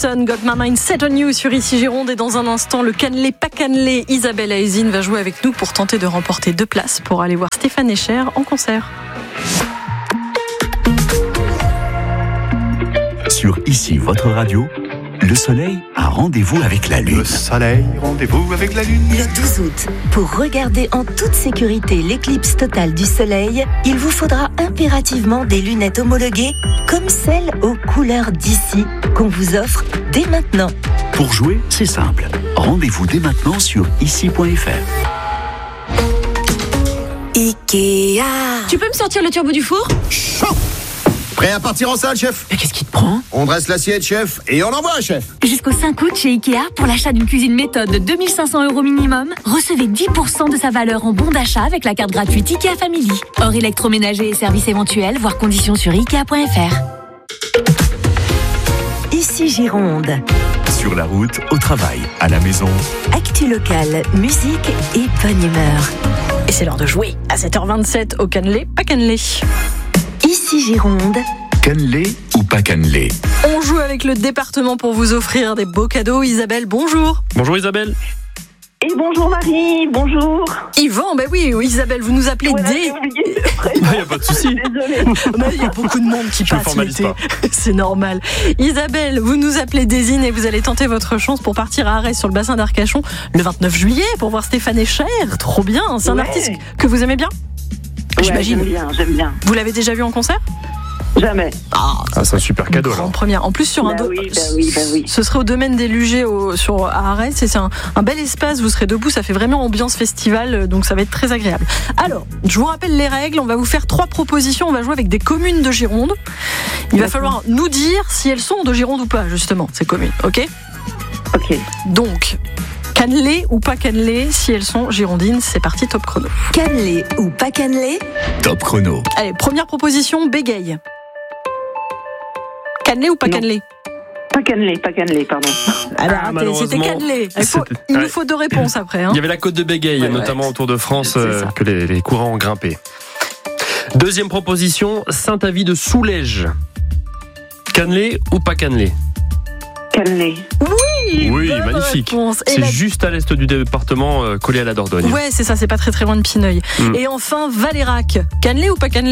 Jackson, Got My Mind Set on You sur Ici Gironde. Et dans un instant, le cannelé pas cannelé, Isabelle Aizine va jouer avec nous pour tenter de remporter 2 places pour aller voir Stéphane Escher en concert. Sur Ici, votre radio, le soleil a rendez-vous avec la lune. Le soleil, rendez-vous avec la lune. Le 12 août, pour regarder en toute sécurité l'éclipse totale du soleil, il vous faudra impérativement des lunettes homologuées comme celles aux couleurs d'ici qu'on vous offre dès maintenant. Pour jouer, c'est simple. Rendez-vous dès maintenant sur ici.fr. Ikea. Tu peux me sortir le turbo du four ? Chaud. Prêt à partir en salle, chef ? Mais qu'est-ce qui te prend ? On dresse l'assiette, chef, et on envoie, chef. Jusqu'au 5 août chez Ikea, pour l'achat d'une cuisine méthode de 2 500 € minimum, recevez 10% de sa valeur en bon d'achat avec la carte gratuite Ikea Family. Hors électroménager et services éventuels, voir conditions sur Ikea.fr. Ici Gironde. Sur la route, au travail, à la maison. Actu locale, musique et bonne humeur. Et c'est l'heure de jouer à 7h27 au cannelé, pas cannelé. Ici Gironde. Cannelé ou pas cannelé ? On joue avec le département pour vous offrir des beaux cadeaux. Isabelle, bonjour. Bonjour Isabelle. Et bonjour Marie, bonjour. Yvan, ben oui, Isabelle, vous nous appelez dès... Il n'y a pas de souci. Désolée. Il y a beaucoup de monde qui Je me passe formalise l'été. C'est normal. Isabelle, vous nous appelez Désine et vous allez tenter votre chance pour partir à Arès sur le bassin d'Arcachon le 29 juillet pour voir Stéphane Escher. Trop bien. C'est un artiste que vous aimez bien ? J'imagine. J'aime bien. Vous l'avez déjà vu en concert ? Jamais. C'est un super cadeau. En première. En plus, sur un oui. ce serait au domaine des Lugers à Arès. Et c'est un bel espace. Vous serez debout. Ça fait vraiment ambiance festival. Donc, ça va être très agréable. Alors, je vous rappelle les règles. On va vous faire 3 propositions. On va jouer avec des communes de Gironde. Il va falloir nous dire si elles sont de Gironde ou pas, justement, ces communes. OK ? Ok. Donc, cannelé ou pas cannelé, si elles sont girondines, c'est parti, top chrono. Cannelé ou pas cannelé ? Top chrono. Allez, première proposition, bégaye. Cannelé ou pas Non. cannelé ? Pas cannelé, pardon. Alors, malheureusement, c'était cannelé. Il nous faut 2 réponses après. Hein. Il y avait la côte de Bégaye, notamment au Tour de France, C'est ça. que les courants ont grimpé. Deuxième proposition, Saint-Avis de Soulège. Cannelé ou pas cannelé ? Cannelé. Oui, bonne magnifique. réponse. Et C'est juste à l'est du département, collé à la Dordogne. Ouais, c'est ça, c'est pas très très loin de Pineuil. Et enfin, Valérac. Cannelé ou pas cannelé ?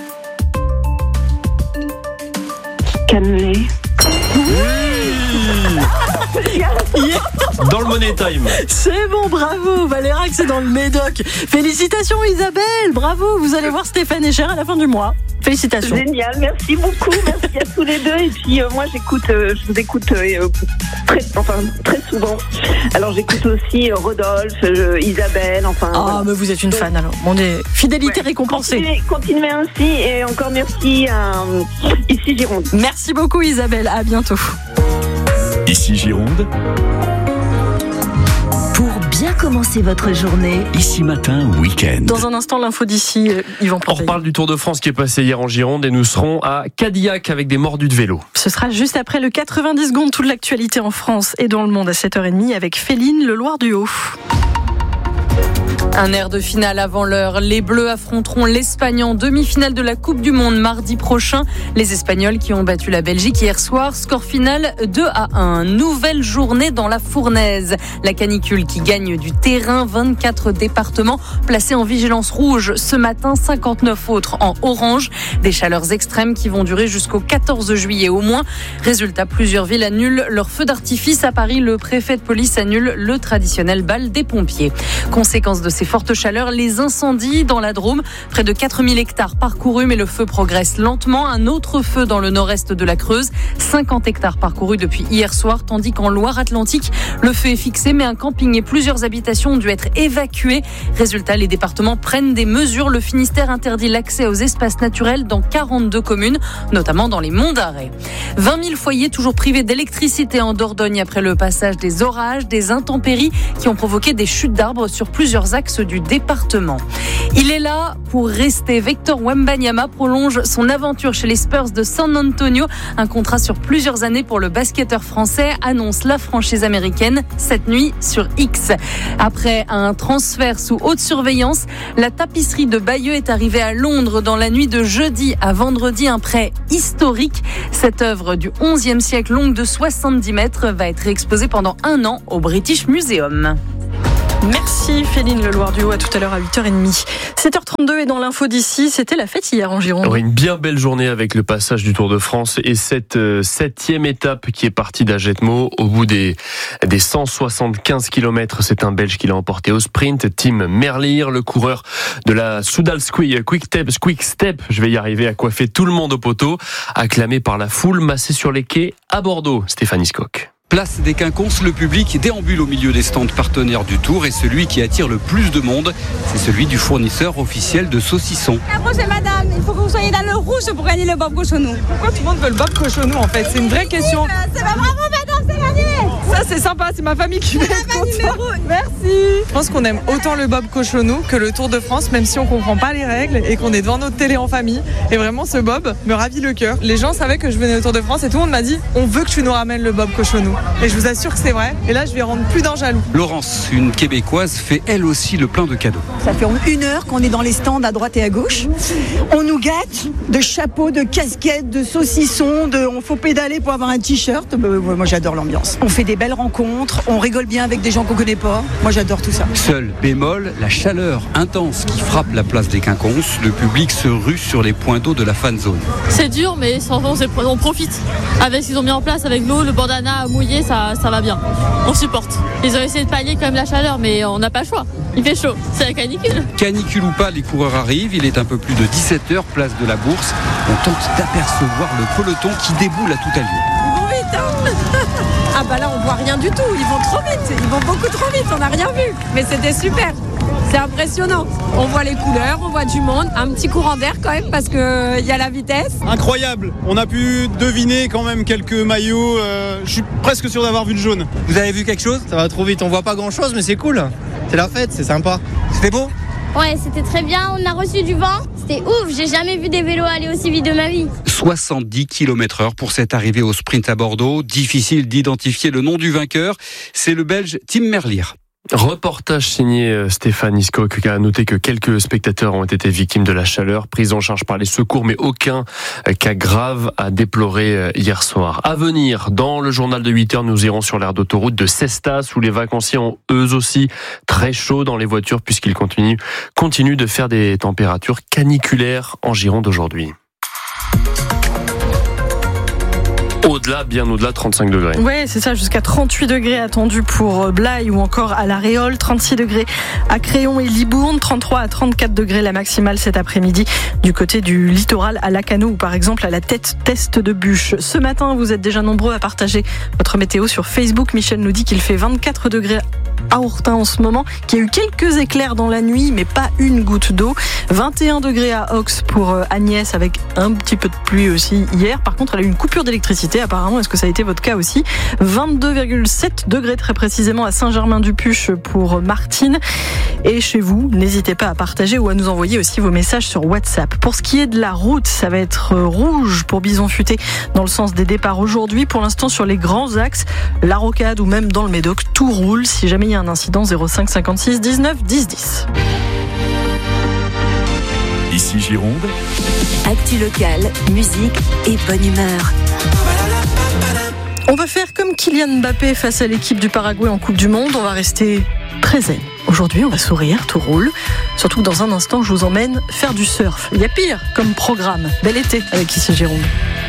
Cannelé. Dans le Money Time. C'est bon, bravo. Valérac, c'est dans le Médoc. Félicitations Isabelle, bravo. Vous allez voir Stéphane Escher à la fin du mois. Félicitations. Génial, merci beaucoup. Merci à tous les deux. Et puis moi, je vous écoute très souvent. Alors j'écoute aussi Rodolphe, Isabelle, Ah, mais vous êtes une fan alors. Bon, fidélité récompensée. Continuez ainsi et encore merci à Ici Gironde. Merci beaucoup Isabelle, à bientôt. Ici Gironde, Pour bien commencer votre journée, ici matin, week-end. Dans un instant, l'info d'ici, Yvan On Portet. reparle du Tour de France qui est passé hier en Gironde et nous serons à Cadillac avec des mordus de vélo. Ce sera juste après le 90 secondes, toute l'actualité en France et dans le monde à 7h30 avec Féline Le Loir du Haut. Un air de finale avant l'heure. Les Bleus affronteront l'Espagne en demi-finale de la Coupe du Monde mardi prochain. Les Espagnols qui ont battu la Belgique hier soir. Score final 2-1. Nouvelle journée dans la fournaise. La canicule qui gagne du terrain. 24 départements placés en vigilance rouge. Ce matin, 59 autres en orange. Des chaleurs extrêmes qui vont durer jusqu'au 14 juillet au moins. Résultat, plusieurs villes annulent leur feu d'artifice. À Paris, le préfet de police annule le traditionnel bal des pompiers. Conséquence de ces fortes chaleurs, les incendies dans la Drôme. Près de 4000 hectares parcourus, mais le feu progresse lentement. Un autre feu dans le nord-est de la Creuse. 50 hectares parcourus depuis hier soir, tandis qu'en Loire-Atlantique, le feu est fixé, mais un camping et plusieurs habitations ont dû être évacuées. Résultat, les départements prennent des mesures. Le Finistère interdit l'accès aux espaces naturels dans 42 communes, notamment dans les Monts d'Arrée. 20 000 foyers toujours privés d'électricité en Dordogne après le passage des orages, des intempéries qui ont provoqué des chutes d'arbres sur plusieurs axes axes du département. Il est là pour rester. Victor Wembanyama prolonge son aventure chez les Spurs de San Antonio. Un contrat sur plusieurs années pour le basketteur français, annonce la franchise américaine cette nuit sur X. Après un transfert sous haute surveillance, la tapisserie de Bayeux est arrivée à Londres dans la nuit de jeudi à vendredi. Un prêt historique. Cette œuvre du XIe siècle, longue de 70 mètres, va être exposée pendant 1 an au British Museum. Merci Féline Leloir-Duhaut, à tout à l'heure à 8h30. 7h32 et dans l'info d'ici, c'était la fête hier en Gironde. Oui, une bien belle journée avec le passage du Tour de France et cette 7e étape qui est partie d'Agetmo. Au bout des 175 km, c'est un Belge qui l'a emporté au sprint, Tim Merlier, le coureur de la Soudal Quick Step, je vais y arriver, à coiffer tout le monde au poteau, acclamé par la foule massée sur les quais à Bordeaux. Stéphanie Skock. Place des Quinconces, le public déambule au milieu des stands partenaires du Tour et celui qui attire le plus de monde, c'est celui du fournisseur officiel de saucissons. Approchez madame, il faut que vous soyez dans le rouge pour gagner le Bob Cochonou. Pourquoi tout le monde veut le Bob Cochonou en fait? C'est une vraie question. C'est pas bravo madame, c'est gagné. Ça c'est sympa, c'est ma famille qui va être contente. Merci. Je pense qu'on aime autant le Bob Cochonou que le Tour de France, même si on comprend pas les règles et qu'on est devant notre télé en famille. Et vraiment ce Bob me ravit le cœur. Les gens savaient que je venais au Tour de France et tout le monde m'a dit on veut que tu nous ramènes le Bob Cochonou. Et je vous assure que c'est vrai. Et là je vais rendre plus d'un jaloux. Laurence, une Québécoise, fait elle aussi le plein de cadeaux. Ça fait 1 heure qu'on est dans les stands à droite et à gauche. On nous gâte de chapeaux, de casquettes, de saucissons, on faut pédaler pour avoir un t-shirt. Moi j'adore l'ambiance. On fait des belles rencontres, on rigole bien avec des gens qu'on connaît pas. Moi j'adore tout ça. Seul bémol, la chaleur intense qui frappe la place des Quinconces. Le public se rue sur les points d'eau de la fan zone. C'est dur, mais on profite. Avec ce qu'ils ont mis en place, avec l'eau, le bandana mouillé, ça va bien. On supporte. Ils ont essayé de pallier quand même la chaleur, mais on n'a pas le choix. Il fait chaud, c'est la canicule. Canicule ou pas, les coureurs arrivent. Il est un peu plus de 17h, place de la Bourse. On tente d'apercevoir le peloton qui déboule à toute allure. Ils vont vite, hein. Ah bah là on voit rien du tout, ils vont trop vite, ils vont beaucoup trop vite, on n'a rien vu. Mais c'était super, c'est impressionnant. On voit les couleurs, on voit du monde, un petit courant d'air quand même parce qu'il y a la vitesse. Incroyable, on a pu deviner quand même quelques maillots, je suis presque sûr d'avoir vu le jaune. Vous avez vu quelque chose? Ça va trop vite, on voit pas grand chose mais c'est cool. C'est la fête, c'est sympa. C'était beau? Ouais, c'était très bien, on a reçu du vent. C'était ouf, j'ai jamais vu des vélos aller aussi vite de ma vie. 70 km/h pour cette arrivée au sprint à Bordeaux. Difficile d'identifier le nom du vainqueur. C'est le Belge Tim Merlier. Reportage signé Stéphanie Skock, qui a noté que quelques spectateurs ont été victimes de la chaleur, pris en charge par les secours, mais aucun cas grave à déplorer hier soir. À venir, dans le journal de 8h, nous irons sur l'aire d'autoroute de Cestas, où les vacanciers ont eux aussi très chaud dans les voitures, puisqu'ils continuent de faire des températures caniculaires en Gironde aujourd'hui. Bien au-delà, 35 degrés. Ouais, c'est ça, jusqu'à 38 degrés attendus pour Blaye ou encore à La Réole, 36 degrés à Créon et Libourne, 33 à 34 degrés la maximale cet après-midi du côté du littoral à Lacanau ou par exemple à la Teste de Bûche. Ce matin, vous êtes déjà nombreux à partager votre météo sur Facebook. Michel nous dit qu'il fait 24 degrés à Ourtin en ce moment, qu'il y a eu quelques éclairs dans la nuit, mais pas une goutte d'eau. 21 degrés à Ox pour Agnès, avec un petit peu de pluie aussi hier. Par contre, elle a eu une coupure d'électricité, apparemment. Est-ce que ça a été votre cas aussi? 22,7 degrés très précisément à Saint-Germain-du-Puche pour Martine. Et chez vous, n'hésitez pas à partager ou à nous envoyer aussi vos messages sur WhatsApp. Pour ce qui est de la route, ça va être rouge pour Bison Futé dans le sens des départs aujourd'hui. Pour l'instant, sur les grands axes, la Rocade ou même dans le Médoc, tout roule. Si jamais il y a un incident, 05 56 19 10 10. Ici Gironde. Actu locale, musique et bonne humeur. On va faire comme Kylian Mbappé face à l'équipe du Paraguay en Coupe du Monde. On va rester très zen. Aujourd'hui, on va sourire, tout roule. Surtout que dans un instant, je vous emmène faire du surf. Il y a pire comme programme. Bel été avec Ici Gironde.